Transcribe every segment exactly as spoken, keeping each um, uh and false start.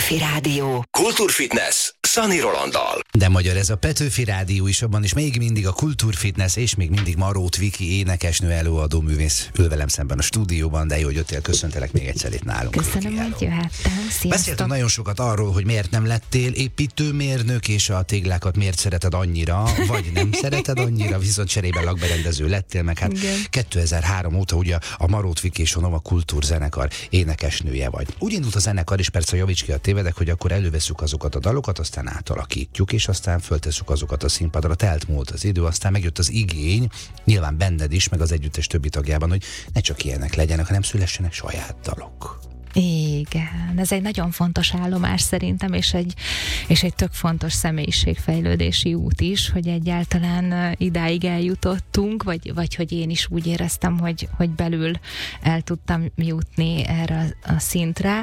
Petőfi Rádió. Kultúrfitness Szani Rolanddal. De magyar ez a Petőfi Rádió is, abban is még mindig a Kultúrfitness, és még mindig Marót Viki, énekesnő, előadó művész ül velem szemben a stúdióban, de jó, hogy jöttél, köszöntelek még egyszer itt nálunk. Köszönöm, Viki, hogy jöhettem. Sziasztok. Beszéltünk nagyon sokat arról, hogy miért nem lettél építőmérnök, és a téglákat miért szereted annyira, vagy nem szereted annyira, viszont cserében lakberendező lettél, meg hát igen. kétezer-három óta ugye a Marót Viki és a Nova Kultúrzenekar énekesnője vagy. Úgy indult a zenekar, és persze javíts ki a tévedek, hogy akkor előveszük azokat a dalokat, aztán átalakítjuk, és aztán föltesszük azokat a színpadra. Telt múlt az idő, aztán megjött az igény, nyilván benned is, meg az együttes többi tagjában, hogy ne csak ilyenek legyenek, hanem szülessenek saját dalok. Igen, ez egy nagyon fontos állomás szerintem, és egy, és egy tök fontos személyiségfejlődési út is, hogy egyáltalán idáig eljutottunk, vagy, vagy hogy én is úgy éreztem, hogy, hogy belül el tudtam jutni erre a szintre.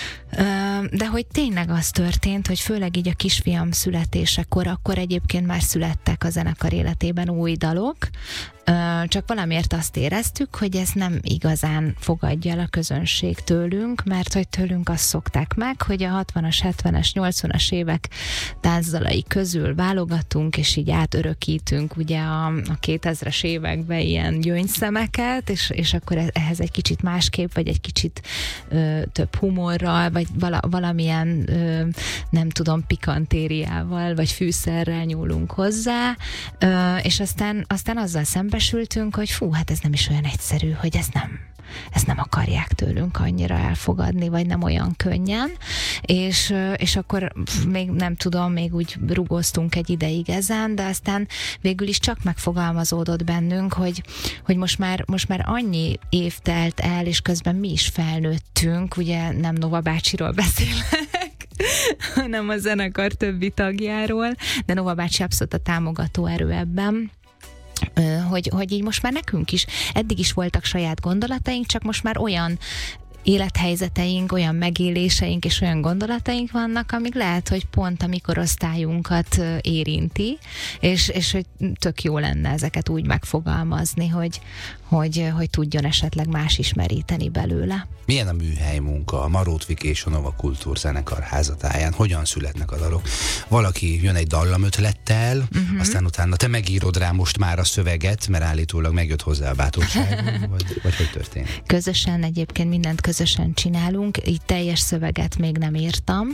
De hogy tényleg az történt, hogy főleg így a kisfiam születésekor, akkor egyébként már születtek a zenekar életében új dalok, csak valamiért azt éreztük, hogy ez nem igazán fogadja el a közönség tőlünk, mert hogy tőlünk azt szokták meg, hogy a hatvanas, hetvenes, nyolcvanas évek tánzdalai közül válogatunk, és így átörökítünk ugye a, a kétezres években ilyen gyöngyszemeket, és, és akkor ehhez egy kicsit másképp, vagy egy kicsit ö, több humorral, vagy vala, valamilyen ö, nem tudom, pikantériával, vagy fűszerrel nyúlunk hozzá, ö, és aztán, aztán azzal szembesültünk, hogy fú, hát ez nem is olyan egyszerű, hogy ez nem ezt nem akarják tőlünk annyira elfogadni, vagy nem olyan könnyen, és, és akkor még nem tudom, még úgy rugóztunk egy ideig ezen, de aztán végül is csak megfogalmazódott bennünk, hogy, hogy most már, most már annyi év telt el, és közben mi is felnőttünk, ugye nem Nova bácsiról beszélek, hanem a zenekar többi tagjáról, de Nova bácsi abszolút a támogató erő ebben, Hogy, hogy így most már nekünk is, eddig is voltak saját gondolataink, csak most már olyan élethelyzeteink, olyan megéléseink és olyan gondolataink vannak, amik lehet, hogy pont a mi korosztályunkat érinti, és, és hogy tök jó lenne ezeket úgy megfogalmazni, hogy, hogy, hogy tudjon esetleg más is meríteni belőle. Milyen a műhely munka a Marót Viki és a Nova Kultúrzenekar házatáján? Hogyan születnek a dalok? Valaki jön egy dallamötlettel, uh-huh. aztán utána te megírod rá most már a szöveget, mert állítólag megjött hozzá a bátorság, vagy, vagy hogy történik? Közösen egyébként mindent közösen csinálunk, így teljes szöveget még nem írtam,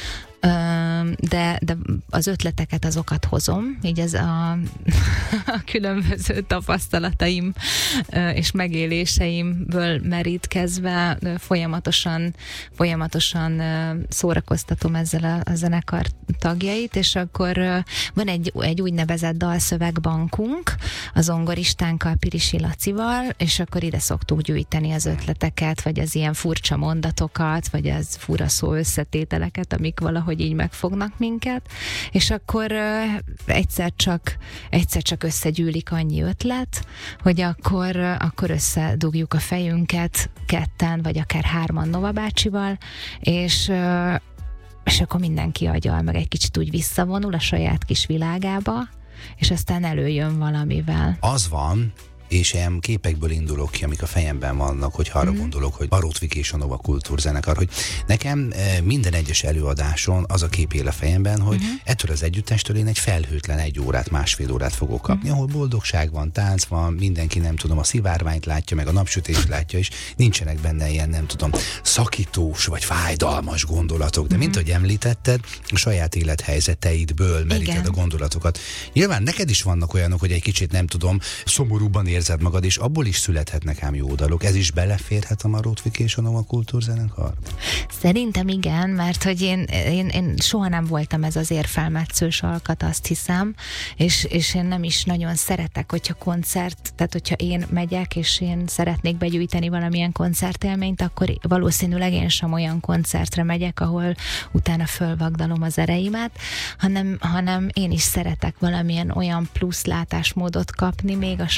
de, de az ötleteket azokat hozom, így ez a, a különböző tapasztalataim és megéléseimből merítkezve folyamatosan, folyamatosan szórakoztatom ezzel a, a zenekar tagjait, és akkor van egy, egy úgynevezett dalszövegbankunk az zongoristánkkal, Pirisi Lacival, és akkor ide szoktuk gyűjteni az ötleteket, vagy az ilyen furcsa mondatokat, vagy az fura szó összetételeket, amik valahogy hogy így megfognak minket, és akkor uh, egyszer csak egyszer csak összegyűlik annyi ötlet, hogy akkor, uh, akkor összedugjuk a fejünket ketten, vagy akár hárman Nova bácsival, és uh, és akkor mindenki agyal, meg egy kicsit úgy visszavonul a saját kis világába, és aztán előjön valamivel. Az van, és ilyen képekből indulok ki, amik a fejemben vannak, hogy arra mm. gondolok, hogy Marót Viki és a Nova Kultúrzenekar, hogy nekem e, minden egyes előadáson az a kép él a fejemben, hogy mm. ettől az együttestől én egy felhőtlen egy órát, másfél órát fogok kapni, mm. ahol boldogság van, tánc van, mindenki nem tudom, a szivárványt látja, meg a napsütést látja, és nincsenek benne ilyen nem tudom, szakítós vagy fájdalmas gondolatok, de mm. mint ahogy említetted, a saját élethelyzeteidből meríted Igen. a gondolatokat. Nyilván neked is vannak olyanok, hogy egy kicsit nem tudom, szomorúban érzed magad, és abból is születhetnek ám jó dalok. Ez is beleférhet a Marót Viki és a Nova Kultúrzenekar? Szerintem igen, mert hogy én, én, én soha nem voltam ez az érfelmetszős alkat, azt hiszem, és, és én nem is nagyon szeretek, hogyha koncert, tehát hogyha én megyek, és én szeretnék begyűjteni valamilyen koncertélményt, akkor valószínűleg én sem olyan koncertre megyek, ahol utána fölvagdalom az ereimet, hanem, hanem én is szeretek valamilyen olyan plusz látásmódot kapni még a sajátom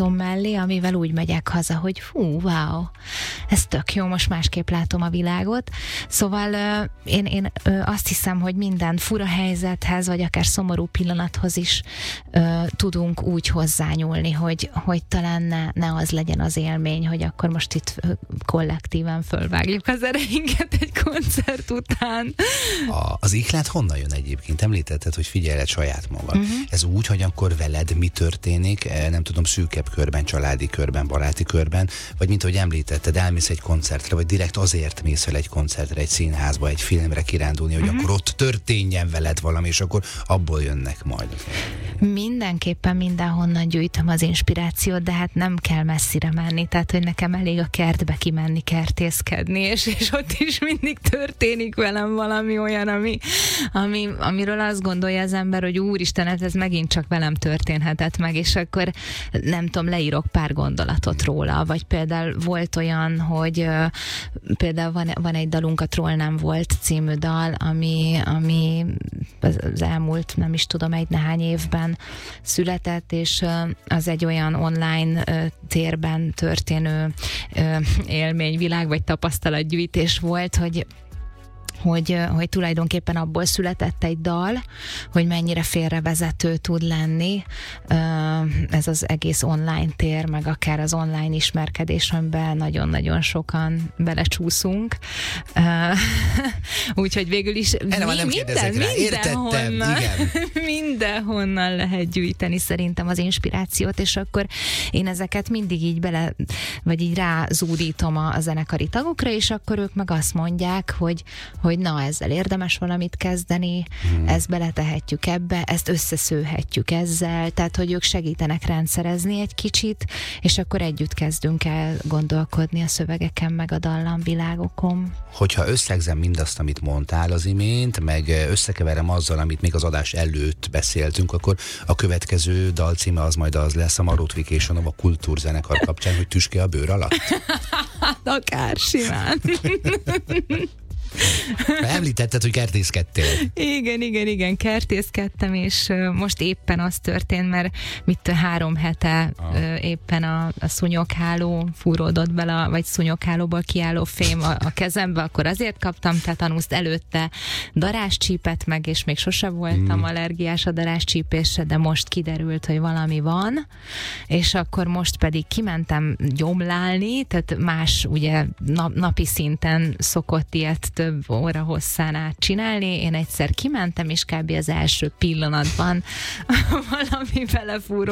laptopom mellé, amivel úgy megyek haza, hogy fú, wow, ez tök jó, most másképp látom a világot. Szóval én, én azt hiszem, hogy minden fura helyzethez, vagy akár szomorú pillanathoz is tudunk úgy hozzányúlni, hogy, hogy talán ne, ne az legyen az élmény, hogy akkor most itt kollektíven fölvágjuk az ereinket egy koncert után. A, az ihlet honnan jön egyébként? Említetted, hogy figyeled saját magad. Uh-huh. Ez úgy, hogy akkor veled mi történik, nem tudom, szűkebb körben, családi körben, baráti körben, vagy mint ahogy említetted, elmész egy koncertre, vagy direkt azért mész el egy koncertre, egy színházba, egy filmre kirándulni, hogy uh-huh. akkor ott történjen veled valami, és akkor abból jönnek majd. Mindenképpen mindenhonnan gyűjtöm az inspirációt, de hát nem kell messzire menni, tehát hogy nekem elég a kertbe kimenni, kertészkedni, és, és ott is mindig történik velem valami olyan, ami, ami, amiről azt gondolja az ember, hogy úristen, ez megint csak velem történhetett meg, és akkor nem tudom, leírok pár gondolatot róla, vagy például volt olyan, hogy uh, például van, van egy dalunk, a Troll nem volt című dal, ami, ami az elmúlt, nem is tudom, egy nehány évben született, és uh, az egy olyan online uh, térben történő uh, élményvilág, vagy tapasztalatgyűjtés volt, hogy Hogy, hogy tulajdonképpen abból született egy dal, hogy mennyire félrevezető tud lenni ez az egész online tér, meg akár az online ismerkedés, amiben nagyon-nagyon sokan belecsúszunk. Úgyhogy végül is Erre mi, minden, mindenhonnan, mindenhonnan lehet gyűjteni szerintem az inspirációt, és akkor én ezeket mindig így bele, vagy így rázúdítom a, a zenekari tagokra, és akkor ők meg azt mondják, hogy, hogy na, ezzel érdemes valamit kezdeni, hmm. ezt beletehetjük ebbe, ezt összeszőhetjük ezzel, tehát, hogy ők segítenek rendszerezni egy kicsit, és akkor együtt kezdünk el gondolkodni a szövegeken, meg a dallamvilágokon. Hogyha összegzem mindazt, amit mondtál az imént, meg összekeverem azzal, amit még az adás előtt beszéltünk, akkor a következő dal címe az majd az lesz, a Marót Vacation a kultúrzenekar kapcsán, hogy Tüske a bőr alatt? Akár simán. Említetted, hogy kertészkedtél. Igen, igen, igen, kertészkedtem, és most éppen az történt, mert mit három hete ah. éppen a, a szúnyogháló fúródott bele, vagy szúnyoghálóból kiálló fém a, a kezembe, akkor azért kaptam tetanuszt, előtte daráscsípet meg, és még sose voltam hmm. allergiás a daráscsípésre, de most kiderült, hogy valami van, és akkor most pedig kimentem gyomlálni, tehát más ugye nap, napi szinten szokott ilyet több óra hosszán át csinálni. Én egyszer kimentem, és kb. Az első pillanatban valami belefúró